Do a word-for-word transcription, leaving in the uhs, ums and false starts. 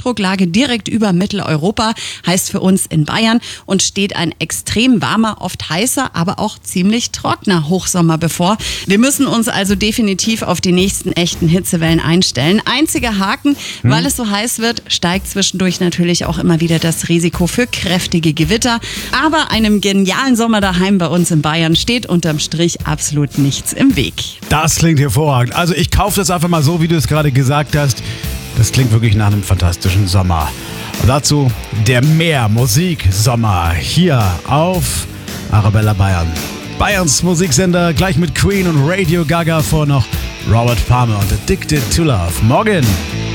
Tiefdrucklage direkt über Mitteleuropa, heißt für uns in Bayern, und steht ein extrem warmer, oft heißer, aber auch ziemlich trockener Hochsommer bevor. Wir müssen uns also definitiv auf die nächsten echten Hitzewellen einstellen. Einziger Haken, hm. weil es so heiß wird, steigt zwischendurch natürlich auch immer wieder das Risiko für kräftige Gewitter. Aber einem genialen Sommer daheim bei uns in Bayern steht unterm Strich absolut nichts im Weg. Das klingt hervorragend. Also ich kaufe das einfach mal so, wie du es gerade gesagt hast. Das klingt wirklich nach einem fantastischen Sommer. Und dazu der Mehr-Musik-Sommer hier auf Arabella Bayern. Bayerns Musiksender, gleich mit Queen und Radio Gaga, vor noch Robert Palmer und Addicted to Love. Morgen!